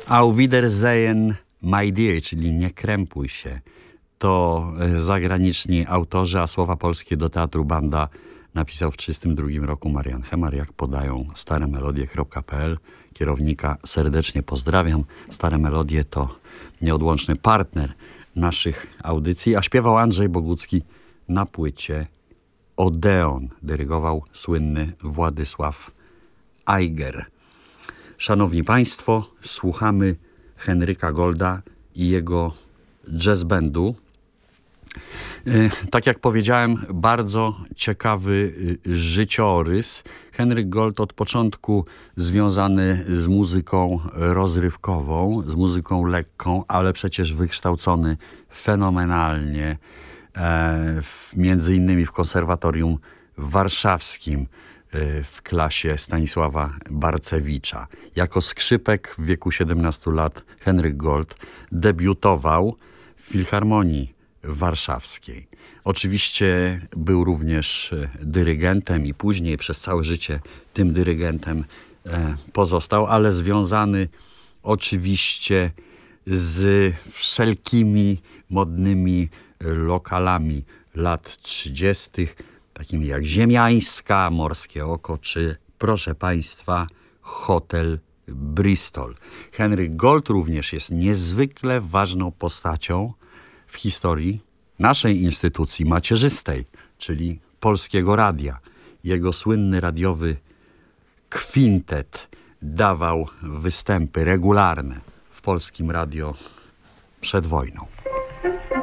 Auf Wiedersehen, my dear, czyli nie krępuj się. To zagraniczni autorzy, a słowa polskie do teatru Banda napisał w 1932 roku Marian Hemar, jak podają staremelodie.pl. Kierownika serdecznie pozdrawiam. Stare Melodie to nieodłączny partner naszych audycji, a śpiewał Andrzej Bogucki na płycie Odeon. Dyrygował słynny Władysław Eiger. Szanowni Państwo, słuchamy Henryka Golda i jego jazz bandu. Tak jak powiedziałem, bardzo ciekawy życiorys. Henryk Gold od początku związany z muzyką rozrywkową, z muzyką lekką, ale przecież wykształcony fenomenalnie, między innymi w konserwatorium warszawskim w klasie Stanisława Barcewicza. Jako skrzypek w wieku 17 lat Henryk Gold debiutował w Filharmonii Warszawskiej. Oczywiście był również dyrygentem i później przez całe życie tym dyrygentem pozostał, ale związany oczywiście z wszelkimi modnymi lokalami lat 30., takimi jak Ziemiańska, Morskie Oko, czy, proszę Państwa, Hotel Bristol. Henryk Gold również jest niezwykle ważną postacią w historii naszej instytucji macierzystej, czyli Polskiego Radia. Jego słynny radiowy kwintet dawał występy regularne w Polskim Radio przed wojną.